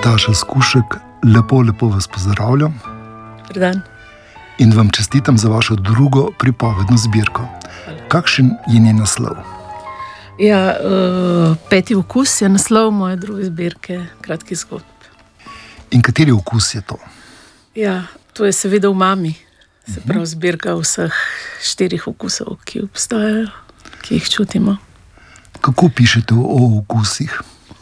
Nataša Skušek, lepo vas pozdravljam. Dober dan. In vam čestitam za vašo drugo pripovedno zbirko. Kakšen je njen naslov? Ja, Peti okus je naslov moje druge zbirke kratkih zgodb. In kateri okus je to? Ja, to je seveda umami. Se pravi zbirka vseh 4 okusov, ki obstajajo, ki jih čutimo. Kako pišete o okusih?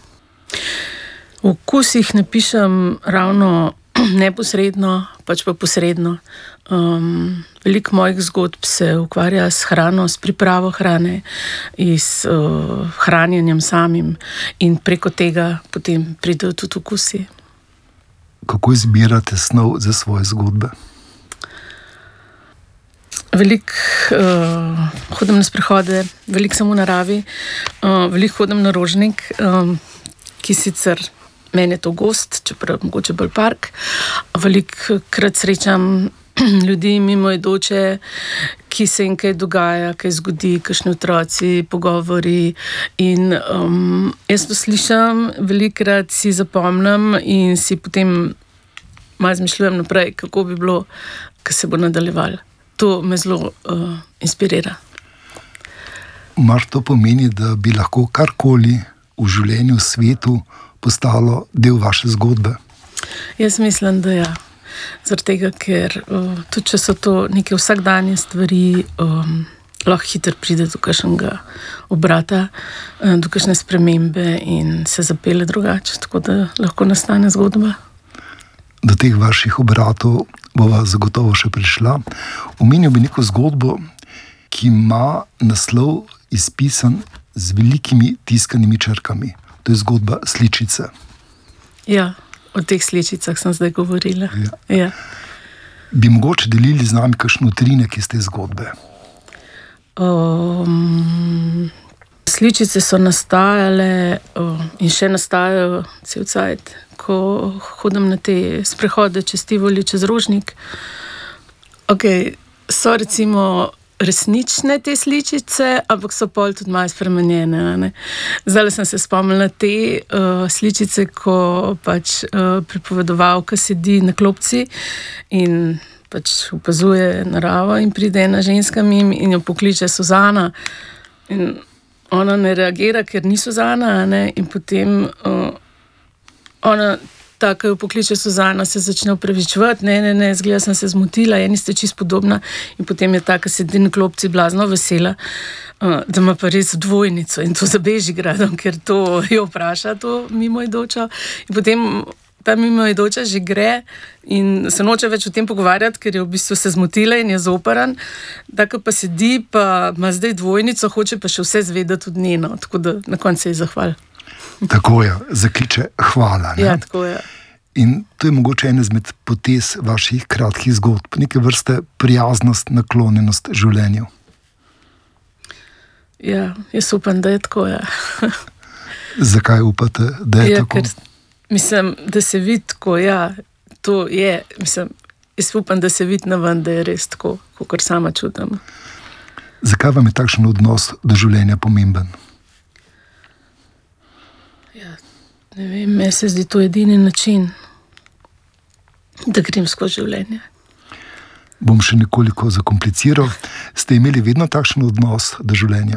O okusih ne pišem ravno neposredno, pač pa posredno. Veliko mojih zgodb se ukvarja s hrano, s pripravo hrane, s hranjenjem samim in preko tega potem pridejo tudi okusi. Kako izbirate snov za svoje zgodbe? Veliko hodim na sprehode, veliko sem v naravi, veliko hodim na Rožnik, ki sicer meni je to gozd, čeprav mogoče bolj park. Velikokrat srečam ljudi mimoidoče, ki se jim kaj dogaja, kaj zgodi, kakšni otroci, pogovori. In jaz to slišam, velikokrat si zapomnim in si potem malo zmišljujem naprej, kako bi bilo, ko se bo nadaljevalo. To me zelo inspirira. Mar to pomeni, da bi lahko karkoli v življenju, v svetu postalo del vaše zgodbe? Jaz mislim, da ja. Zaradi tega, ker tudi če so to neke vsakdanje stvari, lahko hitro pride do kakšnega obrata, do kakšne spremembe in se zapelje drugače, tako da lahko nastane zgodba. Do teh vaših obratov bova zagotovo še prišla. Omenil bi neko zgodbo, ki ima naslov izpisan z velikimi tiskanimi črkami. To je zgodba Sličice. Ja, o teh sličicah sem zdaj govorila. Ja. Bi mogoče delili z nami kakšen utrinek iz te zgodbe? Sličice so nastajale in še nastajajo cel cajt, ko hodim na te sprehode čez Tivoli, čez Rožnik. So recimo resnične te sličice, ampak so pol tudi malo spremenjene. Zdaj sem se spomnila te sličice, ko pač pripovedovalka sedi na klopci in pač opazuje naravo in pride ena ženska mim in jo pokliče Suzana. In ona ne reagira, ker ni Suzana, in potem ona, ko jo pokliče Suzana, se začne opravičevati, ne, zgleda sem se zmotila, eni ste čisto podobna, in potem je ta, ki sedi na klopci, blazno vesela, da ima pa res dvojnico in to za Bežigradom, ker to jo vpraša, to mimoidoča. In potem ta mimoidoča že gre in se noče več o tem pogovarjati, ker je v bistvu se zmotila in je zoparan. Tako pa sedi, pa ima zdaj dvojnico, hoče pa še vse zvedeti od njeno, tako da na koncu se je zahval. Tako je, zakliče hvala. Ja, tako je. In to je mogoče ena izmed potez vaših kratkih zgodb, neke vrste prijaznost, naklonjenost življenju. Ja, jaz upam, da je tako, ja. Zakaj upate, da je tako? Ker mislim, da se vidi tako, ja, to je, jaz upam, da se vidi naven, da je res tako, kakor sama čutim. Zakaj vam je takšen odnos do življenja pomemben? Ne vem, meni se zdi to edini način, da grem skozi življenje. Bom še nekoliko zakompliciral. Ste imeli vedno takšen odnos do življenja?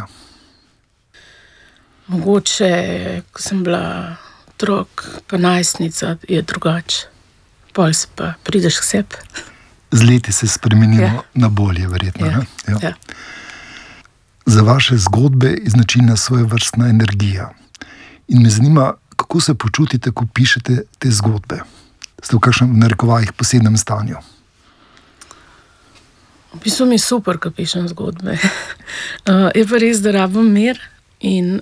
Mogoče, ko sem bila otrok, pa najstnica, je drugače. Pol se pa prideš k sebi. Z leti se spremenimo na bolje, verjetno. Ja. Za vaše zgodbe je značilna svojevrstna energija. In me zanima, kako se počutite, ko pišete te zgodbe? Ste v kakšnem, v narekovajih, posebnem stanju? V bistvu mi je super, ko pišem zgodbe. Je pa res, da rabim mir in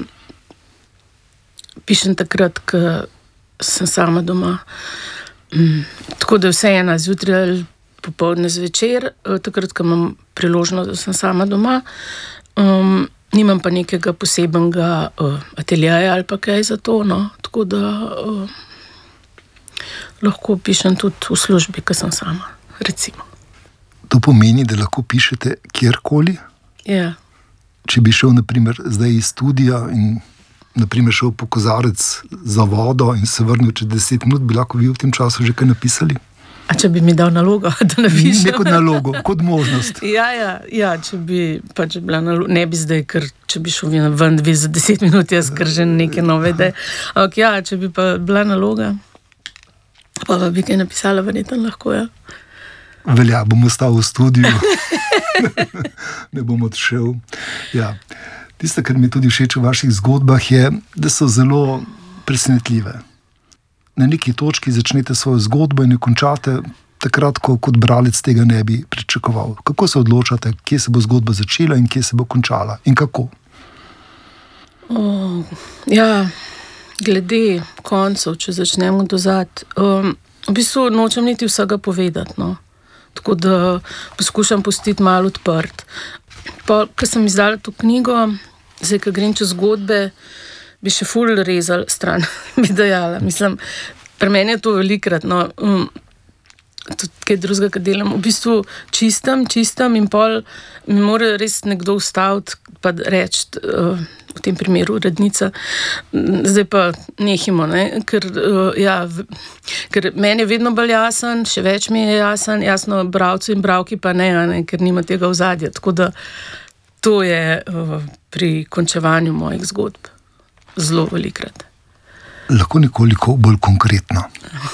pišem takrat, ko sem sama doma. Tako da vse ena zjutraj ali popoldne zvečer, takrat, ko imam priložnost, da sem sama doma. Nimam pa nekega posebnega ateljeja ali pa kaj za to, tako da lahko pišem tudi v službi, ko sem sama, recimo. To pomeni, da lahko pišete kjerkoli? Ja. Če bi šel, na primer, zdaj iz studia in naprimer šel po kozarec za vodo in se vrnil čez 10 minut, bi lahko vi v tem času že kaj napisali? A če bi mi dal nalogo, da napišem? Ne kot nalogo, kot možnost. Ja, če bi pač bila naloga, ne bi zdaj, ker če bi šel ven za 10 minut, jaz ker že neke nove ideje. Ampak ja, če bi pa bila naloga, pa bi kaj napisala, verjetno lahko, ja. Velja, bom ostal v studiu. Ne bom odšel. Ja. Tisto, kar mi tudi všeč v vaših zgodbah, je, da so zelo presenetljive. Na neki točki začnete svojo zgodbo in jo končate takrat, ko kot bralec tega ne bi pričakoval. Kako se odločate, kje se bo zgodba začela in kje se bo končala? In kako? Ja, glede koncev, če začnemo dozad, v bistvu nočem niti vsega povedati, no. Tako da poskušam pustiti malo odprt. Ko sem izdala to knjigo, zdaj, ko grem čez zgodbe, bi še ful rezal stran, bi dajala. Mislim, pri meni je to velikrat, no, tudi kaj drugega, kaj delam. V bistvu čistam in pol mi mora res nekdo ustaviti pa reči, v tem primeru urednica, zdaj pa nehimo, ne? Ker meni je vedno bolj jasen, še več mi je jasen, jasno bralcu in bralki pa ne, ker nima tega ozadja. Tako da to je pri končevanju mojih zgodb zelo velikrat. Lahko nekoliko bolj konkretno.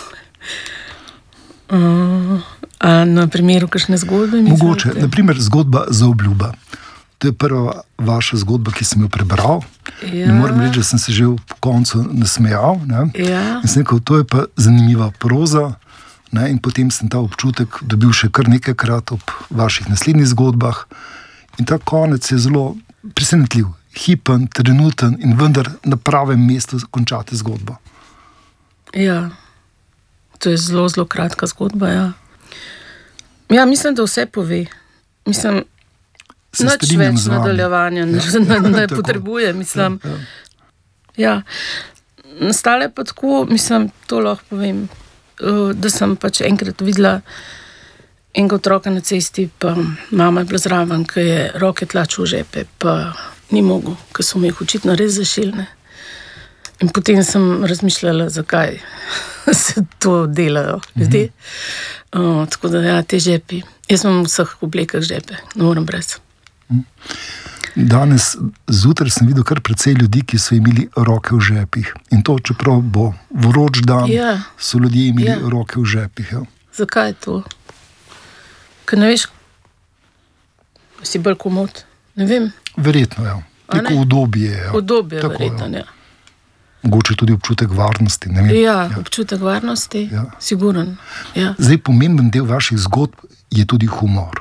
A na primeru kakšne zgodbe? Mogoče, na primer zgodba Zaobljuba. To je prva vaša zgodba, ki sem jo prebral. Ja. In moram reči, da sem se že v koncu nasmejal. Ne? Ja. In sem rekel, to je pa zanimiva proza. Ne? In potem sem ta občutek dobil še kar nekajkrat ob vaših naslednjih zgodbah. In ta konec je zelo presenetljiv, hipen, trenuten in vendar na pravem mestu končate zgodbo. Ja, to je zelo, zelo kratka zgodba, ja. Ja, mislim, da vse pove. Mislim, nič več nadaljevanja ne potrebuje, mislim. Ja. Nastale pa tako, mislim, to lahko povem, da sem pač enkrat videla enega otroka na cesti, pa mama je bila zraven, ki je roke tlačil v žepe, pa ni mogel, ker so mi jih očitno res zašilne. In potem sem razmišljala, zakaj se to delajo ljudje. Tako da, ja, te žepi. Jaz imam v vseh oblekah žepe, ne morem brez. Danes zjutraj sem videl kar precej ljudi, ki so imeli roke v žepih. In to, čeprav bo vroč dan, so ljudje imeli roke v žepih. Ja. Zakaj je to? Ker ne veš, si bolj komod. Ne vem. Verjetno, ja. Neko udobje. Ja. Udobje, verjetno, ja. Mogoče tudi občutek varnosti. Ne vem. Ja, občutek varnosti, siguren. Ja. Zdaj, pomemben del vaših zgodb je tudi humor.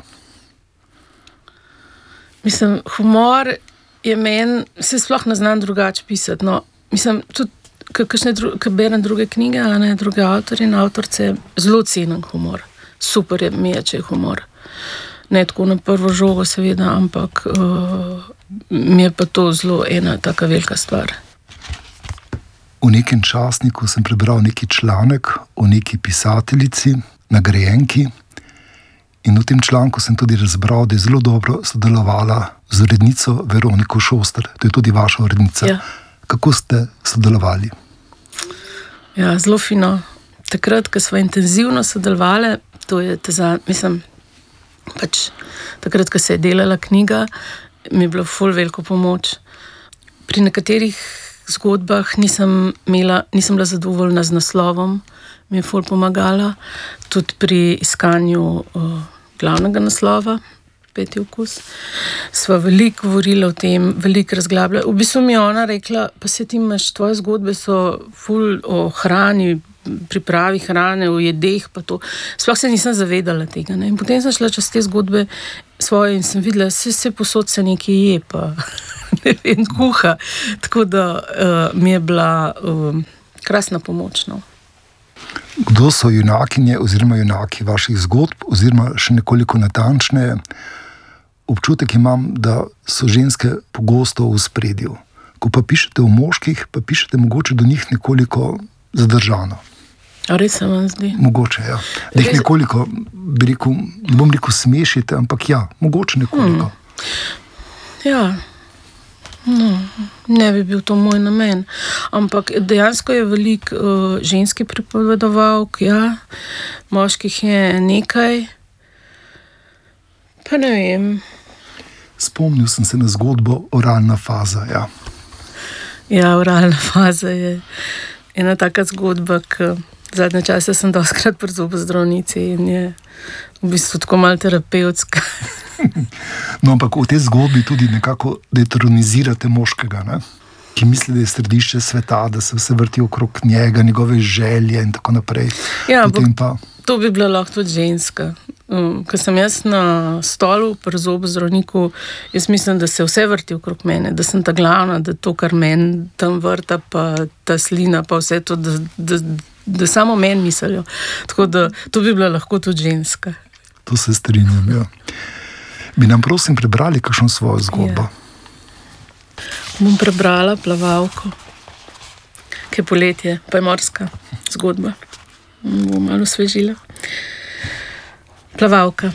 Mislim, humor je meni, se sploh ne znam drugače pisati. No, mislim, tudi, ko berem druge knjige, druge avtorje in avtorce, zelo cenim humor. Super je mi je, če je humor. Ne tako na prvo žogo, seveda, ampak mi je pa to zelo ena taka velika stvar. V nekem časniku sem prebral neki članek o neki pisateljici, nagrajenki, in v tem članku sem tudi razbral, da je zelo dobro sodelovala z urednico Veroniko Šoster. To je tudi vaša urednica. Ja. Kako ste sodelovali? Ja, zelo fino. Takrat, ko smo intenzivno sodelovali, to je mislim, pač takrat, ko se je delala knjiga, mi je bilo ful veliko pomoč. Pri nekaterih zgodbah nisem bila zadovoljna z naslovom, mi je ful pomagala, tudi pri iskanju glavnega naslova, Peti okus. Sva veliko govorila o tem, veliko razglabljala. V bistvu mi je ona rekla, pa se ti imaš, tvoje zgodbe so ful o hrani, pripravi hrane, o jedeh, pa to. Sploh se nisem zavedala tega. Ne? In potem sem šla čez te zgodbe svoje in sem videla, se posod se nekaj je, pa ne vem, kuha. Tako da mi je bila krasna pomoč. No. Kdo so junakinje oziroma junaki vaših zgodb, oziroma še nekoliko natančneje? Občutek imam, da so ženske pogosto v ospredju. Ko pa pišete o moških, pa pišete mogoče do njih nekoliko zadržano. A res se vam zdi? Mogoče, ja. Da jih nekoliko, ne bom rekel smešite, ampak ja, mogoče nekoliko. Ja, No, ne bi bil to moj namen. Ampak dejansko je veliko ženskih pripovedovalk, ja, moških je nekaj. Pa ne vem. Spomnil sem se na zgodbo Oralna faza, ja. Ja, oralna faza je ena taka zgodba, ki zadnje čase sem dostikrat pri zobozdravnici in je v bistvu tako malo terapevtska. No, ampak v tej zgodbi tudi nekako detronizirate moškega, ne? Ki misli, da je središče sveta, da se vse vrti okrog njega, njegove želje in tako naprej. Ja, to bi bila lahko tudi ženska. Ko sem jaz na stolu pri zobozdravniku, jaz mislim, da se vse vrti okrog mene, da sem ta glavna, da to, kar meni tam vrta, pa ta slina, pa vse to, da samo meni mislijo. Tako da to bi bila lahko tudi ženska. To se strinjam, ja. Bi nam prosim prebrali kakšno svojo zgodbo? Ja. Bom prebrala Plavalko, ki je poletje, pa je morska zgodba. Bom malo osvežila. Plavalka.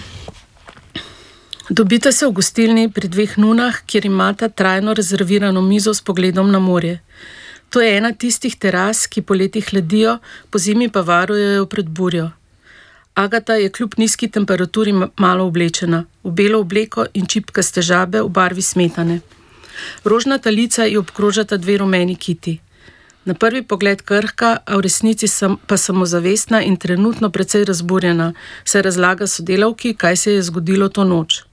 Dobita se v gostilni pri 2 nunah, kjer imata trajno rezervirano mizo s pogledom na morje. To je ena tistih teras, ki poleti hladijo, pozimi pa varujejo pred burjo. Agata je kljub nizki temperaturi malo oblečena, v belo obleko in čipkaste žabe v barvi smetane. Rožnata lica ji obkrožata 2 rumeni kiti. Na prvi pogled krhka, a v resnici pa samozavestna in trenutno precej razburjena, se razlaga sodelavki, kaj se je zgodilo to noč.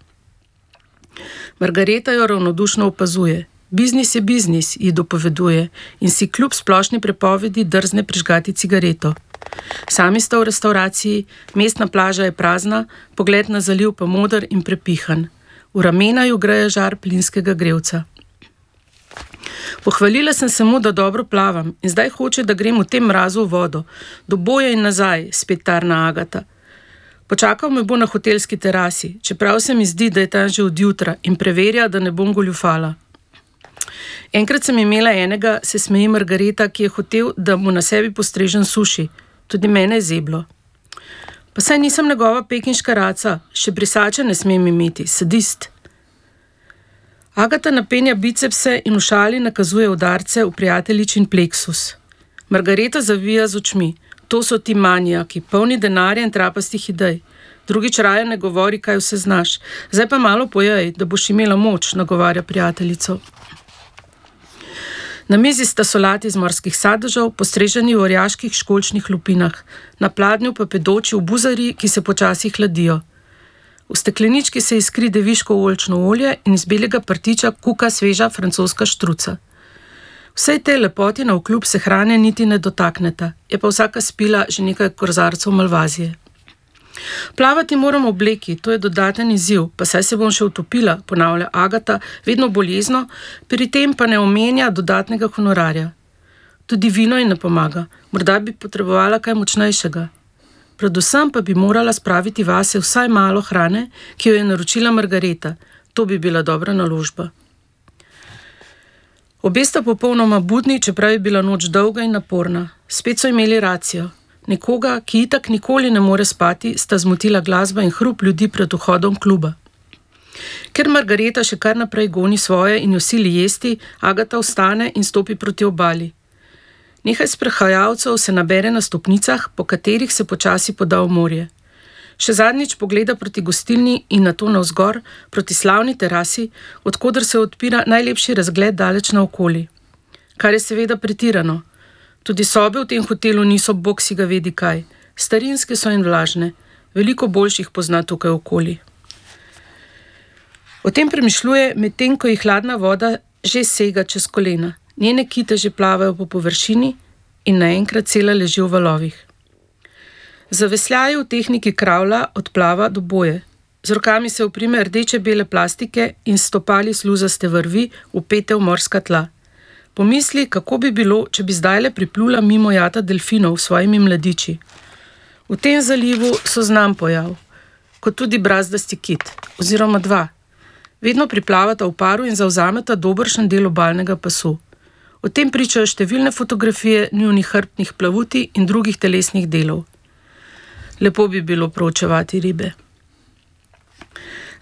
Margareta jo ravnodušno opazuje. Biznis je biznis, ji dopoveduje in si kljub splošni prepovedi drzne prižgati cigareto. Sami sta v restavraciji, mestna plaža je prazna, pogled na zaliv pa moder in prepihan. V ramena ju greje žar plinskega grevca. Pohvalila sem se mu, da dobro plavam in zdaj hoče, da grem v tem mrazu v vodo. Do boja in nazaj, spet tarna Agata. Počakal me bo na hotelski terasi, čeprav se mi zdi, da je tam že od jutra in preverja, da ne bom goljufala. Enkrat sem imela enega, se smeji Margareta, ki je hotel, da mu na sebi postrežem suši. Tudi mene je zeblo. Pa saj nisem njegova pekinška raca, še brisača ne smem imeti, sadist. Agata napenja bicepse in v šali nakazuje udarce v prijateljičin pleksus. Margareta zavija z očmi. To so ti manijaki, polni denarja in trapastih idej. Drugič raje ne govori, kaj vse znaš. Zdaj pa malo pojej, da boš imela moč, nagovarja prijateljico. Na mizi sta solati iz morskih sadežev, postreženi v orjaških školjčnih lupinah, na pladnju pa pedoči v buzari, ki se počasi hladijo. V steklenički se iskri deviško oljčno olje in iz belega prtiča kuka sveža francoska štruca. Vsej tej lepoti navkljub se hrane niti ne dotakneta, je pa vsaka spila že nekaj korzarcev malvazije. Plavati moram v obleki, to je dodaten izziv, pa saj se bom še utopila, ponavlja Agata, vedno boljezno, pri tem pa ne omenja dodatnega honorarja. Tudi vino ji ne pomaga, morda bi potrebovala kaj močnejšega. Predvsem pa bi morala spraviti vase vsaj malo hrane, ki jo je naročila Margareta. To bi bila dobra naložba. Obe sta popolnoma budni, čeprav je bila noč dolga in naporna. Spet so imeli racijo. Nekoga, ki itak nikoli ne more spati, sta zmotila glasba in hrup ljudi pred vhodom kluba. Ker Margareta še kar naprej goni svoje in jo sili jesti, Agata vstane in stopi proti obali. Nekaj sprehajalcev se nabere na stopnicah, po katerih se počasi poda v morje. Še zadnjič pogleda proti gostilni in nato navzgor, proti slavni terasi, odkoder se odpira najlepši razgled daleč naokoli. Kar je seveda pretirano. Tudi sobe v tem hotelu niso bog si ga vedi kaj. Starinske so in vlažne. Veliko boljših pozna tukaj okoli. O tem premišljuje, medtem ko ji hladna voda že sega čez kolena. Njene kite že plavajo po površini in naenkrat cela leži v valovih. Zavesljaje v tehniki kravla odplava do boje. Z rokami se oprime rdeče-bele plastike in stopali sluzaste vrvi vpete v morska tla. Pomisli, kako bi bilo, če bi zdajle priplula mimo jata delfinov s svojimi mladiči. V tem zalivu so znan pojav, kot tudi brazdasti kit, oziroma 2. Vedno priplavata v paru in zavzameta dobršen del obalnega pasu. O tem pričajo številne fotografije njunih hrbtnih plavuti in drugih telesnih delov. Lepo bi bilo proučevati ribe.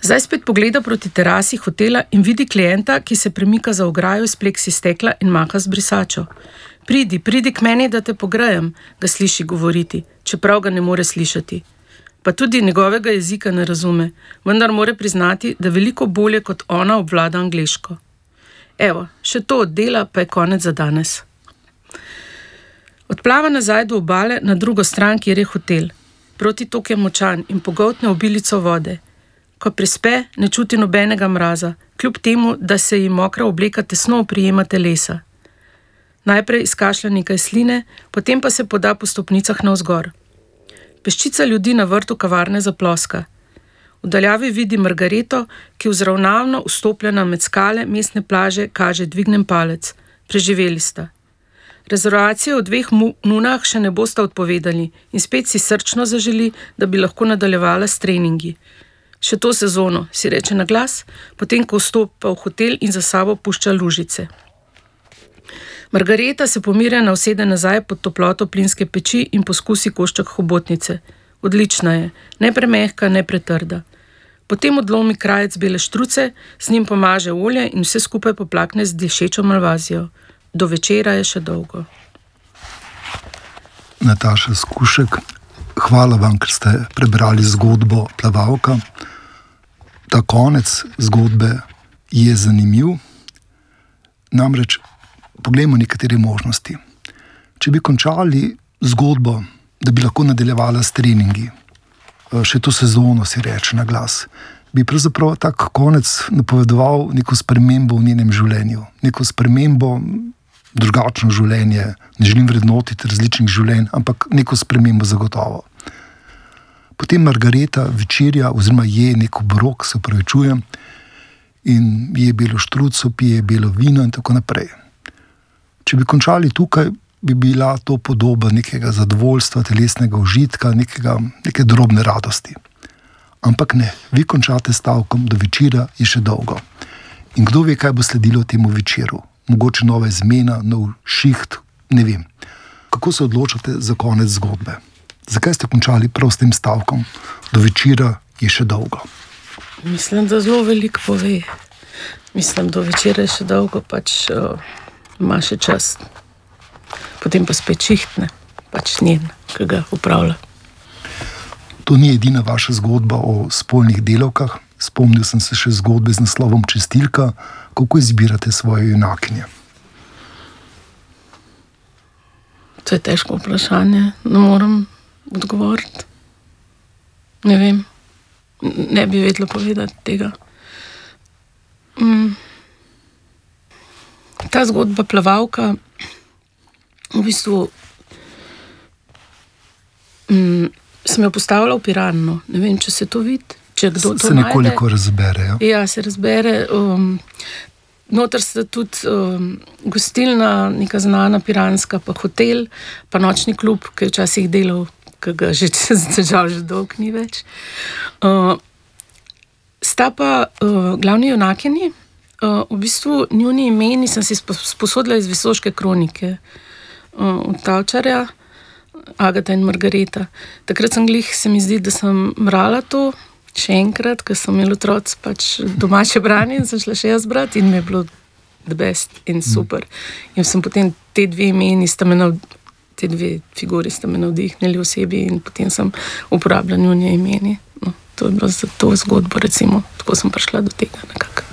Zdaj spet pogleda proti terasi hotela in vidi klienta, ki se premika za ograjo iz pleksistekla in maha z brisačo. Pridi k meni, da te pogrejem, ga sliši govoriti, čeprav ga ne more slišati. Pa tudi njegovega jezika ne razume, vendar more priznati, da veliko bolje kot ona obvlada angleško. Evo, še to od dela, pa je konec za danes. Odplava nazaj do obale na drugo stran, kjer je hotel. Protitok je močan in pogoltne obilico vode. Ko prispe, ne čuti nobenega mraza, kljub temu, da se ji mokra obleka tesno oprijema telesa. Najprej izkašlja nekaj sline, potem pa se poda po stopnicah navzgor. Peščica ljudi na vrtu kavarne zaploska. V daljavi vidi Margareto, ki vzravnavno vstopljena med skale mestne plaže kaže dvignen palec. Preživeli sta. Rezervacije v 2 nunah še ne bosta odpovedali in spet si srčno zaželi, da bi lahko nadaljevala s treningi. Še to sezono, si reče na glas, potem ko vstopa v hotel in za sabo pušča lužice. Margareta se pomirjena usede nazaj pod toploto plinske peči in poskusi košček hobotnice. Odlična je, ne premehka, ne pretrda. Potem odlomi krajec bele štruce, z njim pomaže olje in vse skupaj poplakne z dišečo malvazijo. Do večera je še dolgo. Nataša Skušek, hvala vam, ker ste prebrali zgodbo Plavalka. Ta konec zgodbe je zanimiv. Namreč poglejmo nekatere možnosti. Če bi končali zgodbo, da bi lahko nadaljevala s treningi, še to sezono si reče na glas, bi pravzaprav tak konec napovedoval neko spremembo v njenem življenju. Neko spremembo, drugačno življenje, ne želim vrednotiti različnih življenj, ampak neko spremembo zagotovo. Potem Margareta večerja oziroma je neko obrok, se opravičujem, in je belo štruco, pije belo vino in tako naprej. Če bi končali tukaj, bi bila to podoba nekega zadovoljstva, telesnega užitka, neke drobne radosti. Ampak ne, vi končate stavkom, do večera je še dolgo. In kdo ve, kaj bo sledilo temu večeru? Mogoče nova izmena, nov šiht, ne vem. Kako se odločate za konec zgodbe? Zakaj ste končali prav s tem stavkom? Do večera je še dolgo. Mislim, da zelo veliko pove. Mislim, do večera je še dolgo, pač ima še čas. Potem pa spet šihtne, pač njen, ki ga upravlja. To ni edina vaša zgodba o spolnih delavkah. Spomnil sem se še zgodbe z naslovom Čistilka. Kako izbirate svoje junakinje? To je težko vprašanje. Ne moram odgovoriti. Ne vem. Ne bi vedela povedati tega. Ta zgodba Plavalka v bistvu sem jo postavila v Piranu. Ne vem, če se to vidi. Če kdo to se nekoliko razbere. Ja, se razbere. Noter sta tudi gostilna, neka znana piranska, pa hotel, pa nočni klub, ki je včasih delal, ki ga že žal že dolgo ni več. Sta pa glavni junakinji. V bistvu njuni imeni sem si sposodila iz Visoške kronike od Tavčarja, Agata in Margareta. Takrat sem glih, se mi zdi, da sem brala to, še enkrat, ker sem imel otroci pač domače branje in sem šla še jaz brati in mi je bilo the best in super. In sem potem te dve figuri sta me navdihnili osebi in potem sem uporabljala njune imeni. No, to je bilo za to zgodbo, recimo. Tako sem prišla do tega nekako.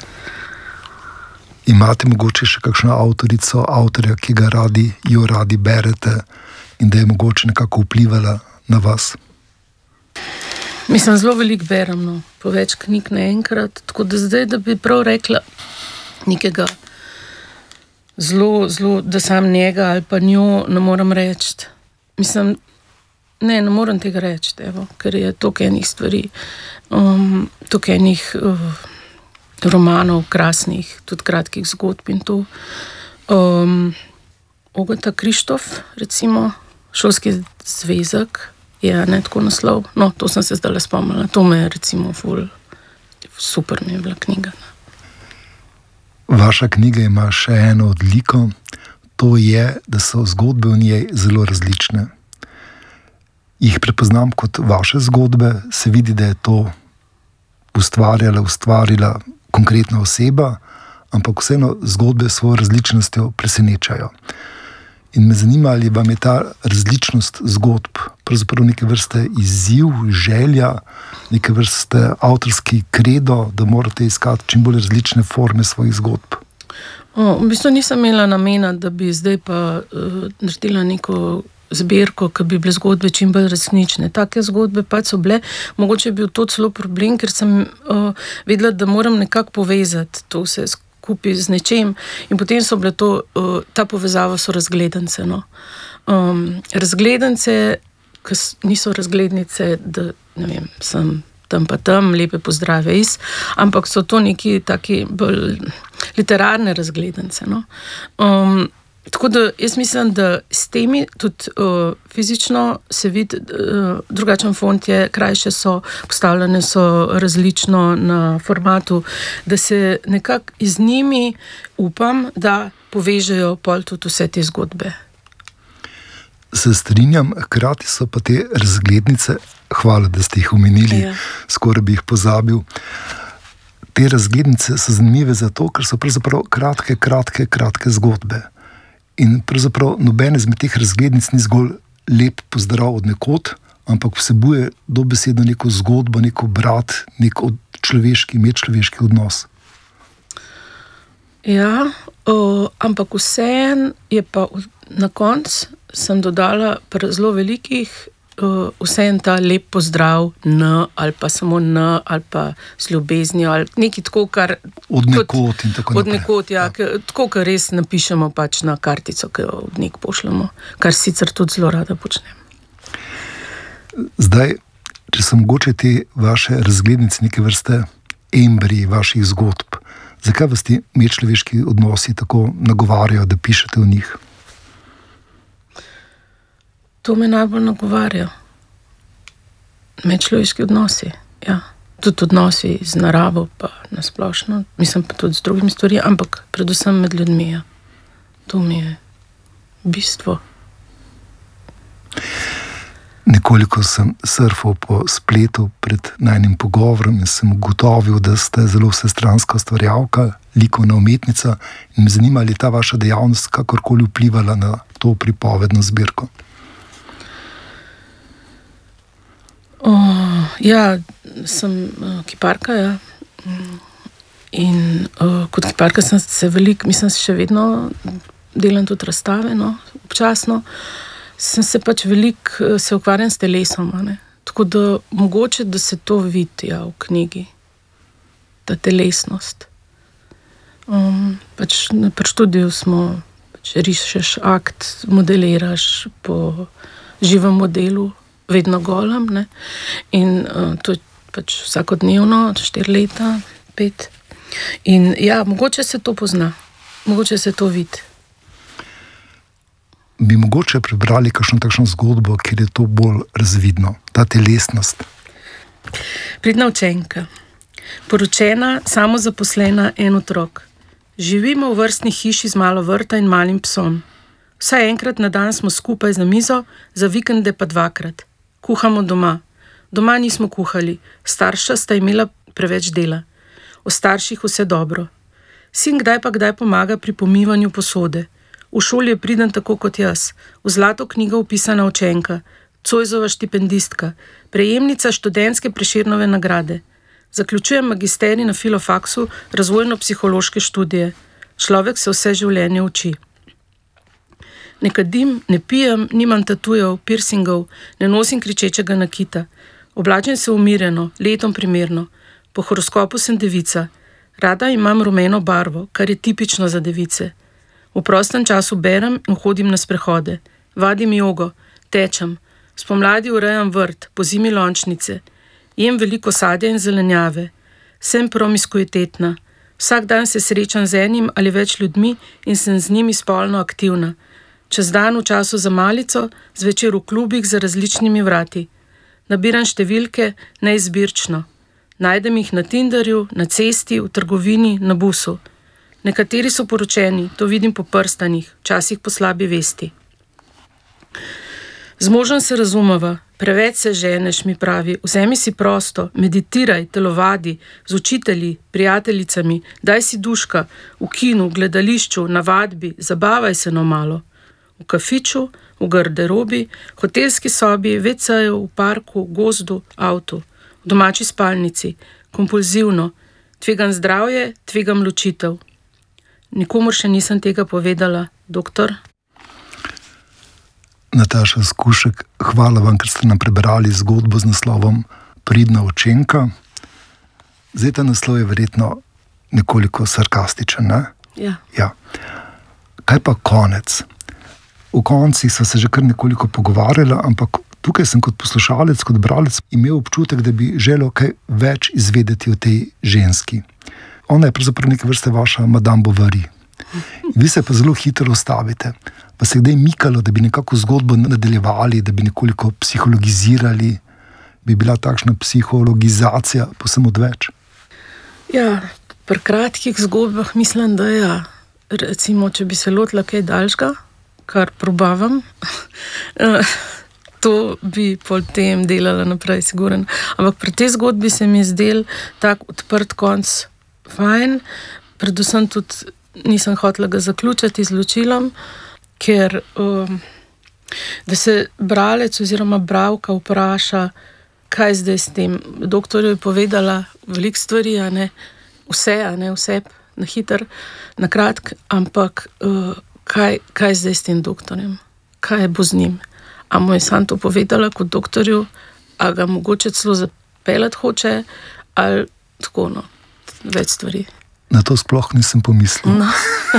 Imate mogoče še kakšno avtorico, avtorja, ki ga radi berete in da je mogoče nekako vplivala na vas? Mislim, zelo veliko berem, no, po več knjig naenkrat, tako da zdaj, da bi prav rekla nekega zelo, da sam njega ali pa njo ne moram reči. Mislim, ne moram tega reči, evo, ker je toliko enih stvari, toliko enih romanov krasnih, tudi kratkih zgodb in to. Ogata Krištof, recimo, Šolski zvezek, je ne tako naslov. No, to sem se zdaj spomnila. To me je recimo super mi je bila knjiga. Vaša knjiga ima še eno odliko. To je, da so zgodbe v njej zelo različne. Jih prepoznam kot vaše zgodbe, se vidi, da je to ustvarila konkretna oseba, ampak vseeno zgodbe s svojo različnostjo presenečajo. In me zanima, ali vam je ta različnost zgodb pravzaprav neke vrste izziv, želja, neke vrste avtorski kredo, da morate iskati čim bolj različne forme svojih zgodb. V bistvu nisem imela namena, da bi zdaj pa naredila neko zbirko, ki bi bile zgodbe čim bolj resnične. Take zgodbe pač so bile. Mogoče je bil to celo problem, ker sem vedela, da moram nekako povezati to vse skupaj z nečem. In potem so bile to, ta povezava so razgledance. No. Razgledance, ki niso razglednice, da ne vem, sem tam pa tam, lepe pozdrave iz, ampak so to neki taki bolj literarne razgledance. No. Tako da jaz mislim, da s temi tudi fizično se vidi drugačen font je, krajše so, postavljene so različno na formatu, da se nekako iz njimi upam, da povežejo pol tudi vse te zgodbe. Se strinjam, hkrati so pa te razglednice, hvala, da ste jih omenili, skoraj bi jih pozabil. Te razglednice so zanimive zato, ker so pravzaprav kratke zgodbe. In pravzaprav nobene izmed teh razglednic ni zgolj lep pozdrav od nekod, ampak vsebuje dobesedno neko zgodbo, neko brat, nek medčloveški odnos. Ja, ampak vseeno je pa na koncu sem dodala pri zelo velikih vseeno ta lep pozdrav ali pa samo ali pa z ljubeznijo ali nekaj tako, kar od nekod in tako naprej. Od nekod, ja. Tako, kar res napišemo pač na kartico, ki jo od nek pošljemo, kar sicer tudi zelo rada počnem. Zdaj, če so mogoče te vaše razglednice neke vrste embriji vaših zgodb, zakaj vas ti medčloveški odnosi tako nagovarjajo, da pišete o njih? To me najbolj nagovarja. Medčloveški odnosi, ja. Tudi odnosi z naravo, pa nasplošno. Mislim pa tudi z drugimi stvarmi, ampak predvsem med ljudmi, ja. To mi je bistvo. Nekoliko sem surfal po spletu pred najnim pogovorom in sem ugotovil, da ste zelo vsestranska ustvarjalka, likovna umetnica, in me zanima, ali je ta vaša dejavnost kakorkoli vplivala na to pripovedno zbirko. Ja, sem kiparka, ja. In kot kiparka sem se mislim, še vedno delam tudi razstave, no, občasno. Sem se pač veliko se ukvarjam s telesom, ne. Tako da mogoče, da se to vidi, ja, v knjigi. Ta telesnost. Pač pri študiju smo, pač rišeš akt, modeliraš po živem modelu, vedno golem, ne. In to je pač vsakodnevno, 4 leta, 5. In ja, mogoče se to pozna, mogoče se to vidi. Bi mogoče prebrali kakšno takšno zgodbo, kjer je to bolj razvidno, ta telesnost? Pridna učenka. Poročena, samozaposlena, en otrok. Živimo v vrstni hiši z malo vrta in malim psom. Vsaj enkrat na dan smo skupaj za mizo, za vikende pa 2-krat. Kuhamo doma. Doma nismo kuhali, starša sta imela preveč dela. O starših vse dobro. Sin kdaj pa kdaj pomaga pri pomivanju posode. V šoli je priden tako kot jaz. V zlato knjigo vpisana učenka, Zoisova štipendistka, prejemnica študentske Prešernove nagrade. Zaključujem magisterij na filofaksu, razvojno-psihološke študije. Človek se vse življenje uči. Ne kadim, ne pijem, nimam tatujev, piercingov, ne nosim kričečega nakita. Oblačim se umirjeno, letom primerno. Po horoskopu sem devica. Rada imam rumeno barvo, kar je tipično za device. V prostem času berem in hodim na sprehode. Vadim jogo, tečem. Spomladi urejam vrt, pozimi lončnice. Jem veliko sadja in zelenjave. Sem promiskuitetna. Vsak dan se srečam z enim ali več ljudmi in sem z njimi spolno aktivna. Čez dan v času za malico, zvečer v klubih za različnimi vrati. Nabiram številke neizbirčno. Najdem jih na Tinderju, na cesti, v trgovini, na busu. Nekateri so poročeni, to vidim po prstanih, včasih po slabi vesti. Z možem se razumeva, preveč se ženeš, mi pravi, vzemi si prosto, meditiraj, telovadi, z učitelji, prijateljicami, daj si duška, v kinu, v gledališču, na vadbi, zabavaj se no malo. V kafiču, v garderobi, hotelski sobi, WC-ju, v parku, gozdu, avtu, v domači spalnici, kompulzivno, tvegam zdravje, tvegam ločitev. Nikomur še nisem tega povedala, doktor. Nataša Skušek, hvala vam, ker ste nam prebrali zgodbo z naslovom Pridna učenka. Zdaj ta naslov je verjetno nekoliko sarkastičen, ne? Ja. Ja. Kaj pa konec? V koncih sva se že kar nekoliko pogovarjala, ampak tukaj sem kot poslušalec, kot bralec imel občutek, da bi želel kaj več izvedeti o tej ženski. Ona je pravzaprav neke vrste vaša Madame Bovary. Vi se pa zelo hitro ustavite. Pa se kdaj mikalo, da bi nekako zgodbo nadaljevali, da bi nekoliko psihologizirali, bi bila takšna psihologizacija povsem odveč? Ja, pri kratkih zgodbah mislim, da ja. Recimo, če bi se lotila kaj daljšega, kar probavam, to bi potem delala naprej, siguren. Ampak pri tej zgodbi se mi je zdel tak odprt konc fajn, predvsem tudi nisem hotela ga zaključiti z ločilom, ker da se bralec oziroma bralka vpraša, kaj zdaj s tem. Doktorju je povedala veliko stvari, vse na hiter, na kratk, ampak kaj zdaj s tem doktorjem? Kaj bo z njim? A mu je sam to povedala kot doktorju, a ga mogoče celo zapeljati hoče, ali tako, več stvari. Na to sploh nisem pomislil. No.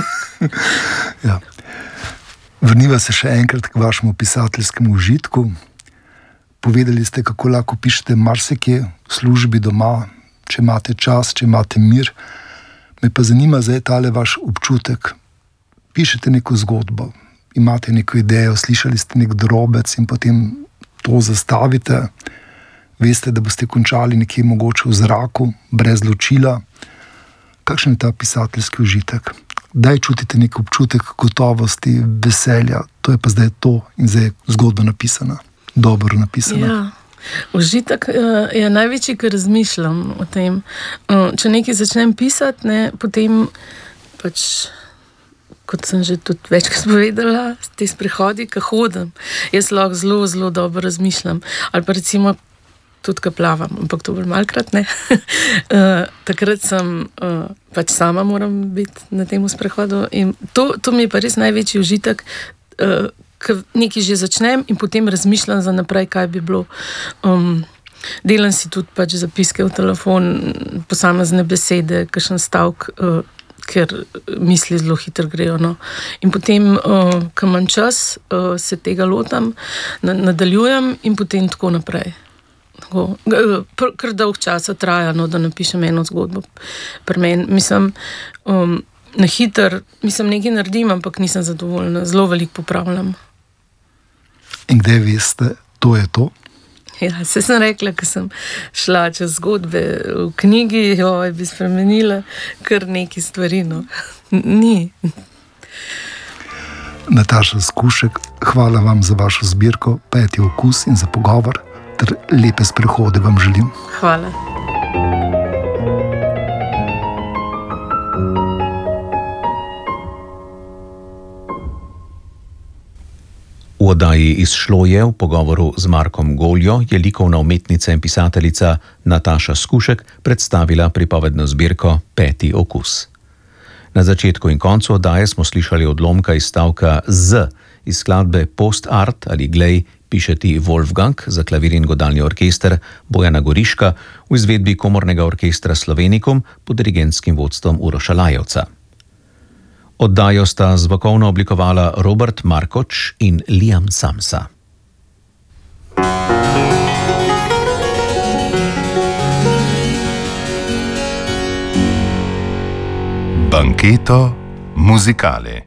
Ja. Vrniva se še enkrat k vašemu pisateljskemu užitku. Povedali ste, kako lahko pišete marsikje, v službi, doma, če imate čas, če imate mir. Me pa zanima zdaj tale vaš občutek. Pišete neko zgodbo, imate neko idejo, slišali ste nek drobec in potem to zastavite. Veste, da boste končali nekje mogoče v zraku, brez ločila. Kakšen je ta pisateljski užitek? Daj čutite nek občutek gotovosti, veselja, to je pa zdaj to in zdaj je zgodba napisana, dobro napisana. Ja. Užitek je največji, ker razmišljam o tem. Če nekaj začnem pisati, potem pač, kot sem že tudi večkrat povedala, te sprehodi, ko hodim, jaz lahko zelo, zelo dobro razmišljam. Ali pa recimo tudi, ko plavam, ampak to bolj malkrat, takrat sem pač sama moram biti na tem sprehodu in to mi je pa res največji užitek, ker nekaj že začnem in potem razmišljam za naprej, kaj bi bilo. Delam si tudi pač zapiske v telefon, posamezne besede, kakšen stavek, ker misli zelo hitro grejo. In potem, ko imam čas, se tega lotam, nadaljujem in potem tako naprej. Kar dolg časa traja, da napišem eno zgodbo. Pri meni, mislim, na hiter, nekaj naredim, ampak nisem zadovoljna, zelo veliko popravljam. In kdaj veste, to je to? Ja, se sem rekla, ko sem šla čez zgodbe v knjigi, bi spremenila kar nekaj stvari, Ni. Nataša Skušek, hvala vam za vašo zbirko Peti okus in za pogovor, ter lepe sprehode vam želim. Hvala. V oddaji Izšlo je v pogovoru z Markom Goljo je likovna umetnica in pisateljica Nataša Skušek predstavila pripovedno zbirko Peti okus. Na začetku in koncu oddaje smo slišali odlomka iz stavka Z iz skladbe Post Art ali Glej, piše ti Wolfgang za klavir in godalni orkester Bojana Goriška v izvedbi Komornega orkestra Slovenikum pod dirigentskim vodstvom Uroša Lajevca. Oddajo sta zvokovno oblikovala Robert Markoč in Liam Samsa. Banketo muzikale.